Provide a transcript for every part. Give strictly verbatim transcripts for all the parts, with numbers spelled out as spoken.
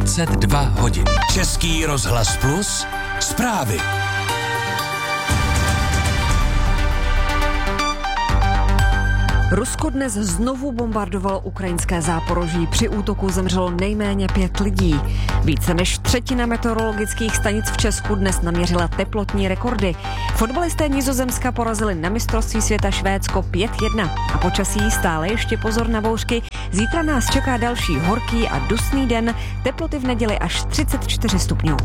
dvacet dva hodin. Český rozhlas Plus, zprávy. Rusko dnes znovu bombardovalo ukrajinské Záporoží. Při útoku zemřelo nejméně pět lidí. Více než třetina meteorologických stanic v Česku dnes naměřila teplotní rekordy. Fotbalisté Nizozemska porazili na mistrovství světa Švédsko pět jedna. A počasí stále ještě pozor na bouřky. Zítra nás čeká další horký a dusný den. Teploty v neděli až třicet čtyři stupňů.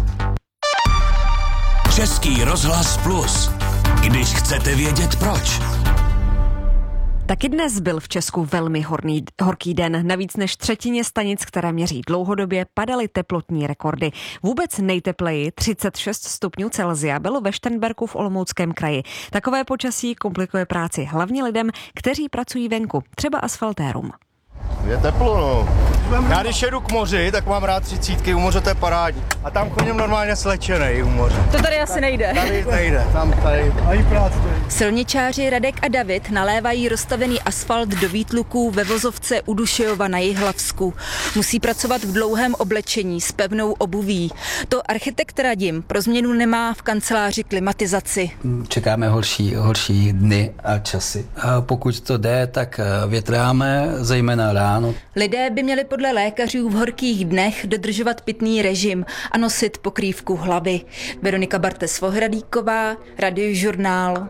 Český rozhlas Plus. Když chcete vědět proč. Taky dnes byl v Česku velmi horný, horký den. Na víc než třetině stanic, které měří dlouhodobě, padaly teplotní rekordy. Vůbec nejtepleji třicet šest stupňů Celsia bylo ve Šternberku v Olomouckém kraji. Takové počasí komplikuje práci hlavně lidem, kteří pracují venku, třeba asfaltérům. Je teplo, no. Já když jedu k moři, tak mám rád třicítky, u moře to je parádní. A tam chodím normálně slečenej u moře. To tady asi nejde. Tady nejde, tam tady. Ani práce tady. Silničáři Radek a David nalévají rozstavený asfalt do výtluků ve vozovce u Dušejova na Jihlavsku. Musí pracovat v dlouhém oblečení s pevnou obuví. To architekt Radim pro změnu nemá v kanceláři klimatizaci. Čekáme horší, horší dny a časy. A pokud to jde, tak větráme, zejména ráno. Lidé by měli podle lékařů v horkých dnech dodržovat pitný režim a nosit pokrývku hlavy. Veronika Bartes-Vohradíková, Radiožurnál.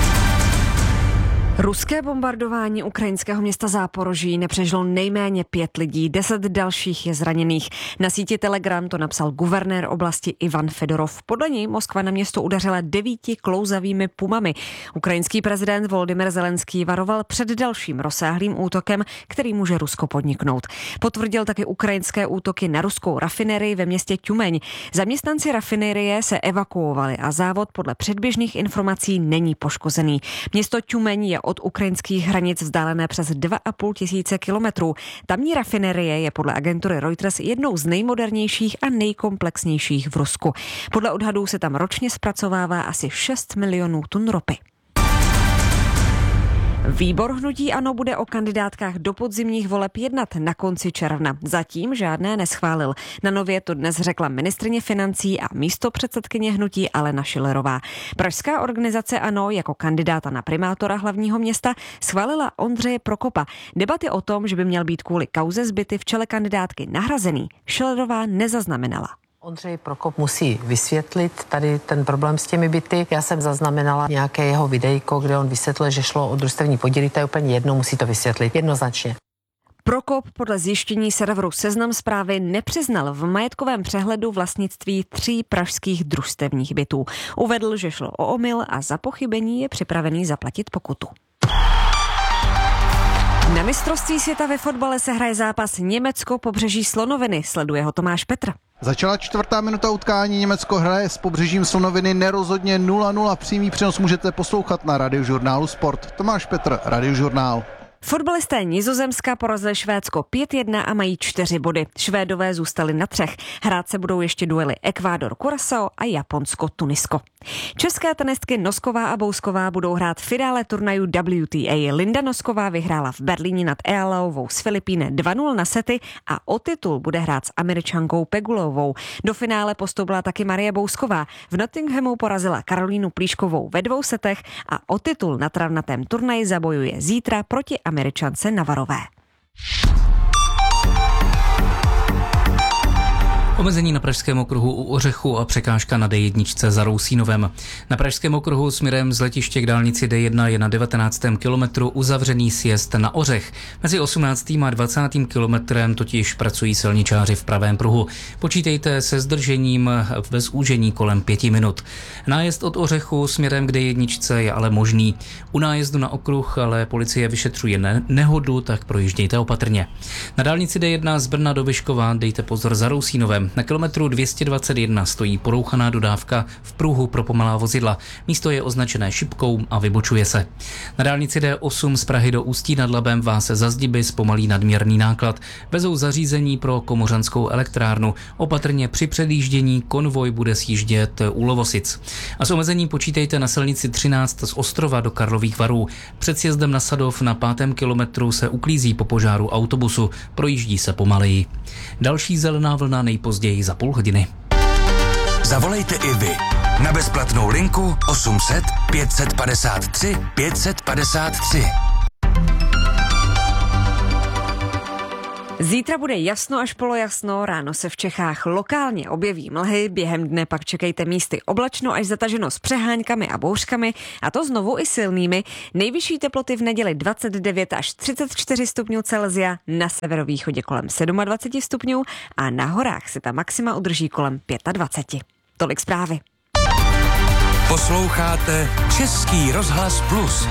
Ruské bombardování ukrajinského města Záporoží nepřežilo nejméně pět lidí, deset dalších je zraněných. Na síti Telegram to napsal guvernér oblasti Ivan Fedorov. Podle něj Moskva na město udeřila devíti klouzavými pumami. Ukrajinský prezident Volodymyr Zelenský varoval před dalším rozsáhlým útokem, který může Rusko podniknout. Potvrdil taky ukrajinské útoky na ruskou rafinerii ve městě Tjumeň. Zaměstnanci rafinerie se evakuovali a závod podle předběžných informací není poškozený. Město Tjumeň je od ukrajinských hranic vzdálené přes dva a půl tisíce kilometrů. Tamní rafinerie je podle agentury Reuters jednou z nejmodernějších a nejkomplexnějších v Rusku. Podle odhadů se tam ročně zpracovává asi šest milionů tun ropy. Výbor hnutí ANO bude o kandidátkách do podzimních voleb jednat na konci června. Zatím žádné neschválil. Na Nově to dnes řekla ministryně financí a místopředsedkyně hnutí Alena Schillerová. Pražská organizace ANO jako kandidáta na primátora hlavního města schválila Ondřeje Prokopa. Debaty o tom, že by měl být kvůli kauze zbyty v čele kandidátky nahrazený, Schillerová nezaznamenala. Ondřej Prokop musí vysvětlit tady ten problém s těmi byty. Já jsem zaznamenala nějaké jeho videjko, kde on vysvětlil, že šlo o družstevní podíly, to je úplně jedno, musí to vysvětlit jednoznačně. Prokop podle zjištění serveru Seznam Zprávy nepřiznal v majetkovém přehledu vlastnictví tří pražských družstevních bytů. Uvedl, že šlo o omyl a za pochybení je připravený zaplatit pokutu. Na mistrovství světa ve fotbale se hraje zápas Německo pobřeží Slonoviny. Sleduje ho Tomáš Petr. Začala čtvrtá minuta utkání, Německo hraje s pobřežím Slonoviny nerozhodně nula nula. Přímý přenos můžete poslouchat na Radiožurnálu Sport. Tomáš Petr, Radiožurnál. Fotbalisté Nizozemska porazili Švédsko pět jedna a mají čtyři body. Švédové zůstali na třech. Hrát se budou ještě duely Ekvádor Curaçao a Japonsko Tunisko. České tenistky Nosková a Bousková budou hrát v finále turnaju W T A. Linda Nosková vyhrála v Berlíně nad Ealaovou z Filipíny dva nula na sety a o titul bude hrát s Američankou Pegulovou. Do finále postoupila taky Marie Bousková. V Nottinghamu porazila Karolínu Plíškovou ve dvou setech a o titul na travnatém turnaji zabojuje zítra proti Američance Navarové. Omezení na Pražském okruhu u Ořechu a překážka na D jedna za Rousínovem. Na Pražském okruhu směrem z letiště k dálnici D jedna je na devatenáctém kilometru uzavřený sjezd na Ořech. Mezi osmnáctým a dvacátým kilometrem totiž pracují silničáři v pravém pruhu. Počítejte se zdržením bez úžení kolem pěti minut. Nájezd od Ořechu směrem k D jedna je ale možný. U nájezdu na okruh ale policie vyšetřuje ne- nehodu, tak projíždějte opatrně. Na dálnici D jedna z Brna do Vyškova dejte pozor za Rousínovem. Na kilometru dvě stě dvacet jedna stojí porouchaná dodávka v pruhu pro pomalá vozidla. Místo je označené šipkou a vybočuje se. Na dálnici D osm z Prahy do Ústí nad Labem vás za Zdiby zpomalí nadměrný náklad. Vezou zařízení pro Komořanskou elektrárnu. Opatrně při předjíždění konvoj bude sjíždět u Lovosic. A s omezením počítejte na silnici třináct z Ostrova do Karlových Varů. Před sjezdem na Sadov na pátém kilometru se uklízí po požáru autobusu. Projíždí se pomaleji. Další zelená vlna nejpozději nejpozději za půl hodiny. Zavolejte i vy na bezplatnou linku osm set pět set padesát tři pět set padesát tři. Zítra bude jasno až polojasno, ráno se v Čechách lokálně objeví mlhy, během dne pak čekejte místy oblačno až zataženo s přeháňkami a bouřkami, a to znovu i silnými. Nejvyšší teploty v neděli dvacet devět až třicet čtyři stupňů Celsia, na severovýchodě kolem dvacet sedm stupňů a na horách se ta maxima udrží kolem dvacet pět. Tolik zprávy. Posloucháte Český rozhlas Plus.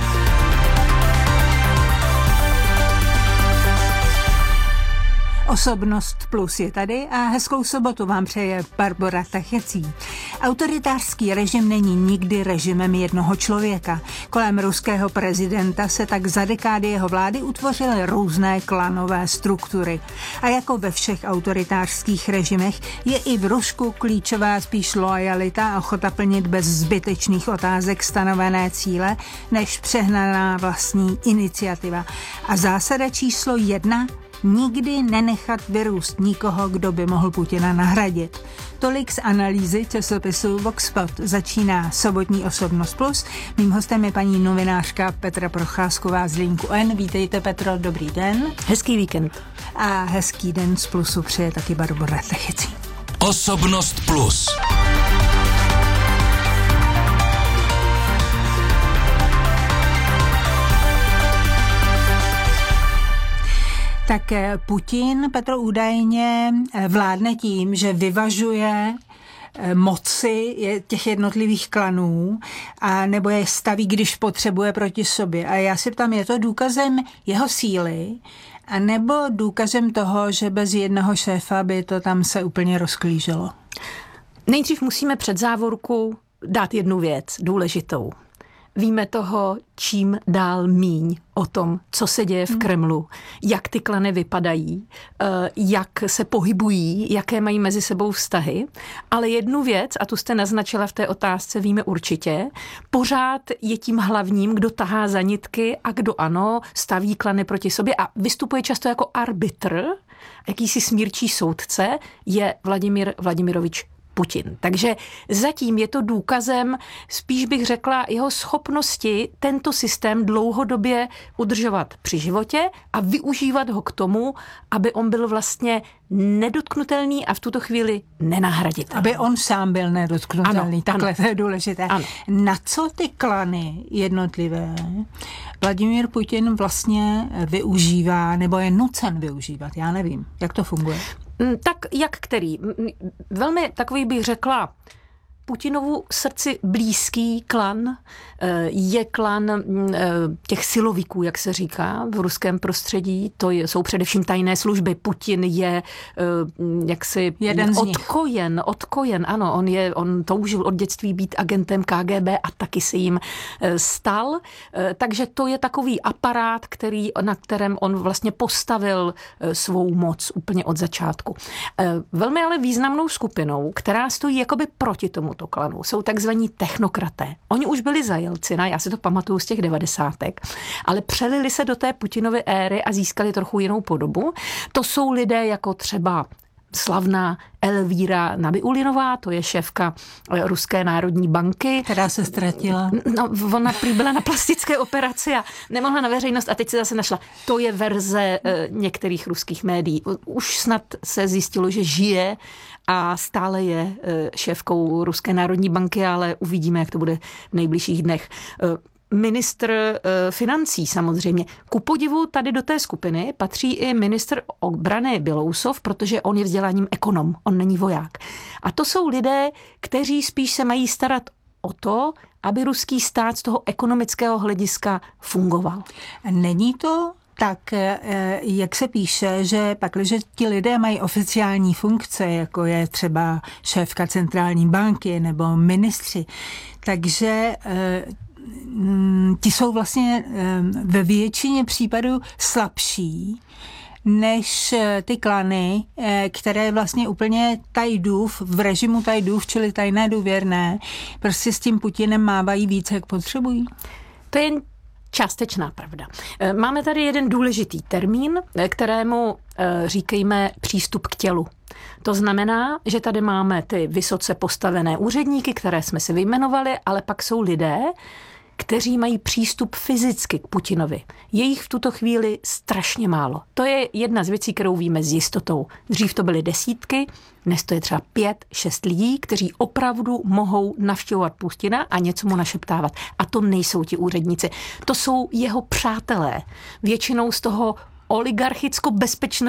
Osobnost Plus je tady a hezkou sobotu vám přeje Barbora Tachecí. Autoritářský režim není nikdy režimem jednoho člověka. Kolem ruského prezidenta se tak za dekády jeho vlády utvořily různé klanové struktury. A jako ve všech autoritářských režimech je i v Rusku klíčová spíš loajalita a ochota plnit bez zbytečných otázek stanovené cíle, než přehnaná vlastní iniciativa. A zásada číslo jedna: nikdy nenechat vyrůst nikoho, kdo by mohl Putina nahradit. Tolik z analýzy časopisu Voxpot. Začíná sobotní Osobnost Plus. Mým hostem je paní novinářka Petra Procházková z Deníku N. Vítejte, Petro, dobrý den. Hezký víkend. A hezký den z Plusu přeje taky Barbora Tachecí. Osobnost Plus. Tak Putin, Petro, údajně vládne tím, že vyvažuje moci těch jednotlivých klanů a nebo je staví, když potřebuje, proti sobě. A já si ptám, je to důkazem jeho síly a nebo důkazem toho, že bez jednoho šéfa by to tam se úplně rozklíželo? Nejdřív musíme před závorku dát jednu věc důležitou. Víme toho čím dál míň o tom, co se děje v Kremlu, jak ty klany vypadají, jak se pohybují, jaké mají mezi sebou vztahy. Ale jednu věc, a tu jste naznačila v té otázce, víme určitě, pořád je tím hlavním, kdo tahá za nitky a kdo ano, staví klany proti sobě a vystupuje často jako arbitr, jakýsi smírčí soudce, je Vladimír Vladimirovič Putin. Takže zatím je to důkazem, spíš bych řekla, jeho schopnosti tento systém dlouhodobě udržovat při životě a využívat ho k tomu, aby on byl vlastně nedotknutelný a v tuto chvíli nenahraditelný. Aby on sám byl nedotknutelný, ano, takhle ano. To je důležité. Ano. Na co ty klany jednotlivé Vladimír Putin vlastně využívá, nebo je nucen využívat? Já nevím, jak to funguje. Tak jak který? Velmi takový bych řekla Putinovu srdci blízký klan je klan těch siloviků, jak se říká v ruském prostředí. To jsou především tajné služby. Putin je jaksi jeden z odkojen, nich. odkojen, ano, on, je, on toužil od dětství být agentem K G B a taky se jim stal. Takže to je takový aparát, který, na kterém on vlastně postavil svou moc úplně od začátku. Velmi ale významnou skupinou, která stojí jakoby proti tomu to klanu, jsou takzvaní technokraté. Oni už byli za Jelcina, já si to pamatuju z těch devadesátek, ale přelili se do té Putinovy éry a získali trochu jinou podobu. To jsou lidé jako třeba slavná Elvíra Nabiulinová, to je šéfka Ruské národní banky. Která se ztratila. No, ona prý byla na plastické operaci a nemohla na veřejnost a teď se zase našla. To je verze e, některých ruských médií. Už snad se zjistilo, že žije a stále je e, šéfkou Ruské národní banky, ale uvidíme, jak to bude v nejbližších dnech. E, Ministr e, financí samozřejmě. Ku podivu tady do té skupiny patří i ministr obrany Bělousov, protože on je vzděláním ekonom, on není voják. A to jsou lidé, kteří spíš se mají starat o to, aby ruský stát z toho ekonomického hlediska fungoval. Není to tak, jak se píše, že pakliže ti lidé mají oficiální funkce, jako je třeba šéfka centrální banky nebo ministři, takže ti jsou vlastně ve většině případů slabší než ty klany, které vlastně úplně tajdův, v režimu tajdův, čili tajné důvěrné, prostě s tím Putinem mávají víc, jak potřebují. To je částečná pravda. Máme tady jeden důležitý termín, kterému říkejme přístup k tělu. To znamená, že tady máme ty vysoce postavené úředníky, které jsme si vyjmenovali, ale pak jsou lidé, kteří mají přístup fyzicky k Putinovi. Je jich v tuto chvíli strašně málo. To je jedna z věcí, kterou víme s jistotou. Dřív to byly desítky, dnes to je třeba pět, šest lidí, kteří opravdu mohou navštěvovat Putina a něco mu našeptávat. A to nejsou ti úředníci. To jsou jeho přátelé. Většinou z toho oligarchicko-bezpečného